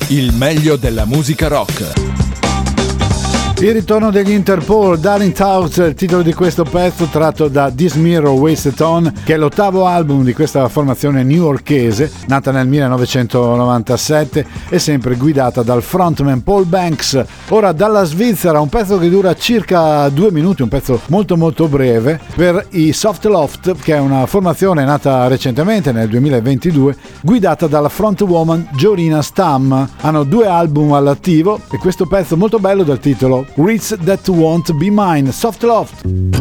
il meglio della musica rock. Il ritorno degli Interpol, Darling Thoughts, il titolo di questo pezzo tratto da This Mirror Wasted On, che è l'ottavo album di questa formazione newyorkese, nata nel 1997 e sempre guidata dal frontman Paul Banks. Ora dalla Svizzera un pezzo che dura circa 2 minuti, un pezzo molto molto breve, per i Soft Loft, che è una formazione nata recentemente nel 2022, guidata dalla frontwoman Jorina Stamm. Hanno 2 album all'attivo e questo pezzo molto bello dal titolo Reeds That Won't Be Mine, Soft Loft.